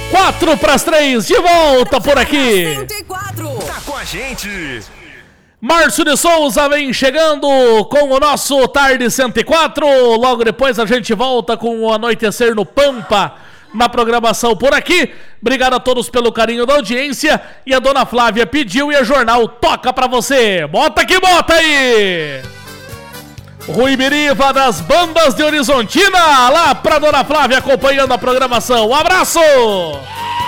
4 para as 3, de volta por aqui. 104. Tá com a gente. Márcio de Souza vem chegando com o nosso Tarde 104. Logo depois a gente volta com o Anoitecer no Pampa na programação por aqui. Obrigado a todos pelo carinho da audiência. E a dona Flávia pediu e a Jornal toca pra você. Bota que bota aí! Rui Biriva das bandas de Horizontina. Lá pra dona Flávia acompanhando a programação. Um abraço!